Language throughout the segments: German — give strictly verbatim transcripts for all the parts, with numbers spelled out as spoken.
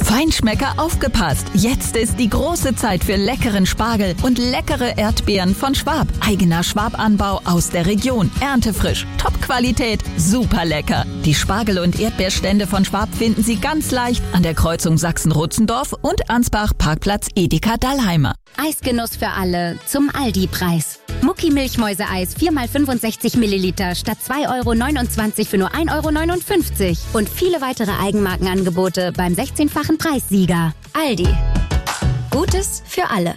Feinschmecker, aufgepasst! Jetzt ist die große Zeit für leckeren Spargel und leckere Erdbeeren von Schwab. Eigener Schwab-Anbau aus der Region. Erntefrisch, Top-Qualität, super lecker. Die Spargel- und Erdbeerstände von Schwab finden Sie ganz leicht an der Kreuzung Sachsen-Rutzendorf und Ansbach Parkplatz Edeka Dallheimer. Eisgenuss für alle zum Aldi-Preis. Mucki Milchmäuseeis vier mal fünfundsechzig Milliliter statt zwei Euro neunundzwanzig für nur ein Euro neunundfünfzig. Und viele weitere Eigenmarkenangebote beim sechzehnfachen Preissieger. Aldi. Gutes für alle.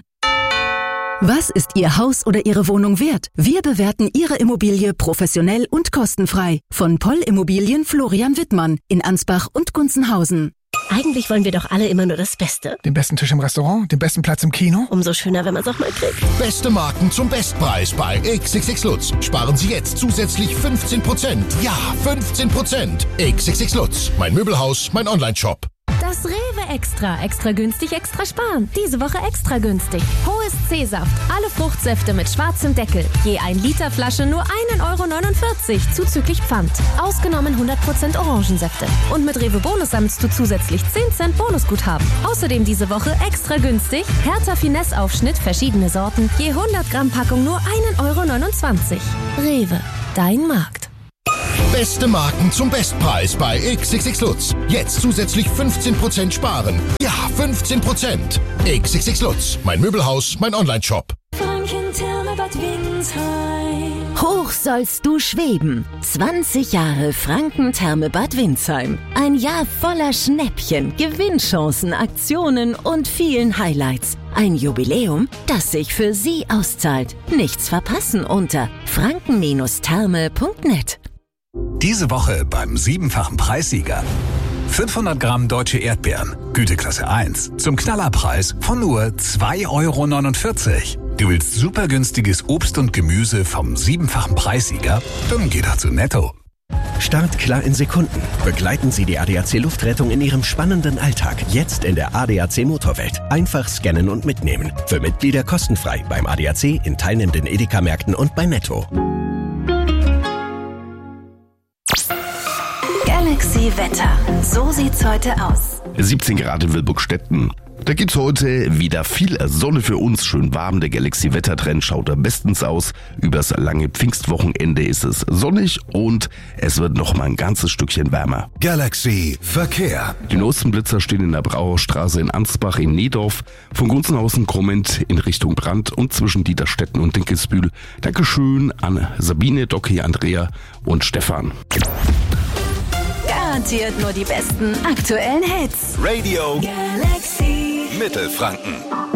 Was ist Ihr Haus oder Ihre Wohnung wert? Wir bewerten Ihre Immobilie professionell und kostenfrei. Von Poll Immobilien Florian Wittmann in Ansbach und Gunzenhausen. Eigentlich wollen wir doch alle immer nur das Beste. Den besten Tisch im Restaurant, den besten Platz im Kino. Umso schöner, wenn man es auch mal kriegt. Beste Marken zum Bestpreis bei X X X Lutz. Sparen Sie jetzt zusätzlich fünfzehn Prozent. Ja, fünfzehn Prozent. X X X Lutz. Mein Möbelhaus, mein Online-Shop. Das Rewe Extra. Extra günstig, extra sparen. Diese Woche extra günstig. Hohes C-Saft. Alle Fruchtsäfte mit schwarzem Deckel. Je ein Liter Flasche nur ein Euro neunundvierzig zuzüglich Pfand. Ausgenommen hundert Prozent Orangensäfte. Und mit Rewe Bonus sammelst du zusätzlich zehn Cent Bonusguthaben. Außerdem diese Woche extra günstig. Hertha Finesse Aufschnitt, verschiedene Sorten. Je hundert Gramm Packung nur ein Euro neunundzwanzig. Rewe. Dein Markt. Beste Marken zum Bestpreis bei X X X Lutz. Jetzt zusätzlich fünfzehn Prozent sparen. Ja, fünfzehn Prozent. X X X Lutz. Mein Möbelhaus, mein Online-Shop. Franken-Therme Bad Windsheim. Hoch sollst du schweben. zwanzig Jahre Franken-Therme Bad Windsheim. Ein Jahr voller Schnäppchen, Gewinnchancen, Aktionen und vielen Highlights. Ein Jubiläum, das sich für Sie auszahlt. Nichts verpassen unter franken Therme punkt net. Diese Woche beim siebenfachen Preissieger. fünfhundert Gramm deutsche Erdbeeren, Güteklasse eins, zum Knallerpreis von nur zwei Euro neunundvierzig. Du willst super günstiges Obst und Gemüse vom siebenfachen Preissieger? Dann geh doch zu Netto. Startklar in Sekunden. Begleiten Sie die A D A C Luftrettung in Ihrem spannenden Alltag. Jetzt in der A D A C Motorwelt. Einfach scannen und mitnehmen. Für Mitglieder kostenfrei beim A D A C, in teilnehmenden Edeka-Märkten und bei Netto. Galaxy Wetter. So sieht's heute aus. siebzehn Grad in Wilburgstetten. Da gibt's heute wieder viel Sonne für uns, schön warm. Der Galaxy-Wettertrend schaut am bestens aus. Übers lange Pfingstwochenende ist es sonnig und es wird noch mal ein ganzes Stückchen wärmer. Galaxy Verkehr. Die neuesten Blitzer stehen in der Brauerstraße in Ansbach in Niedorf, von Gunzenhausen kommend in Richtung Brand und zwischen Dieterstetten und Dinkelsbühl. Dankeschön an Sabine, Doki, Andrea und Stefan. Garantiert nur die besten aktuellen Hits. Radio Galaxy Mittelfranken.